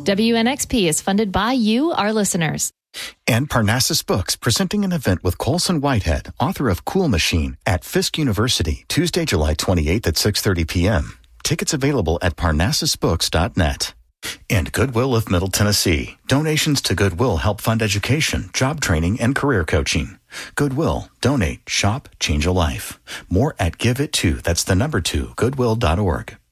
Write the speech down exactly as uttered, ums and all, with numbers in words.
W N X P is funded by you, our listeners. And Parnassus Books, presenting an event with Colson Whitehead, author of Cool Machine, at Fisk University, Tuesday, July twenty-eighth at six thirty p.m. Tickets available at parnassus books dot net. And Goodwill of Middle Tennessee. Donations to Goodwill help fund education, job training, and career coaching. Goodwill. Donate. Shop. Change a life. More at Give It To. That's the number two. Goodwill dot org.